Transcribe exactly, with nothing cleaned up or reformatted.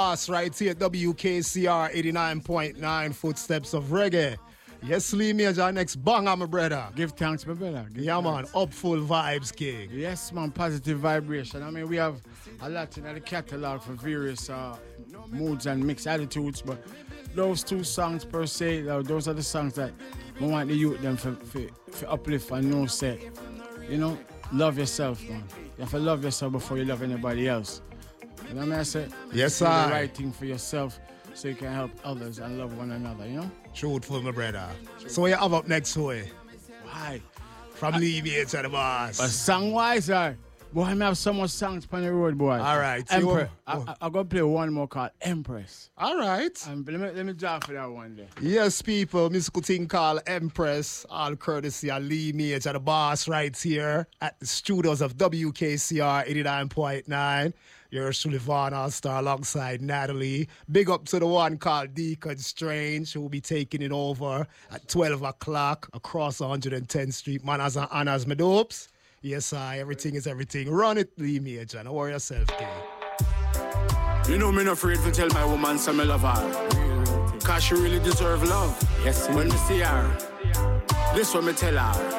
boss right here at W K C R eighty-nine point nine Footsteps of Reggae. Yes, Lee Major, next banger, my brother. Give thanks, my brother. Give yeah, thanks. man, up full vibes, King. Yes, man, positive vibration. I mean, we have a lot in the catalog for various uh, moods and mixed attitudes, but those two songs per se, those are the songs that we want the youth them for, for, for uplift and no set. You know, love yourself, man. You have to love yourself before you love anybody else. You know what I mean? I said, yes, do sir. the right thing for yourself so you can help others and love one another, you know? Truthful, my brother. So what you have up next, way? Why? From Lee Major, the boss. But song-wise, sir, boy, I have so much songs on the road, boy. All right. Empress. I, I, I'm going to play one more called Empress. All right. Um, let me let me draw for that one there. Yes, people, musical thing called Empress, all courtesy of Lee Major, the boss, right here at the studios of W K C R eighty-nine point nine. You're Sullivan All-Star alongside Natalie. Big up to the one called Deacon Strange, who will be taking it over at twelve o'clock across one hundred tenth Street. Manners and honors, my dopes. Yes, I. Everything is everything. Run it, Lee Major. Don't worry yourself, King. You know me not afraid to tell my woman some I love her. Cause she really deserve love. Yes, when me see her, this what me tell her.